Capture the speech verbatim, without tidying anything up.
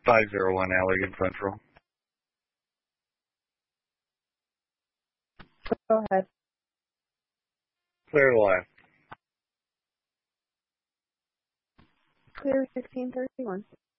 five oh one Allergan Central. Go ahead. Clear the last. Clear sixteen thirty-one.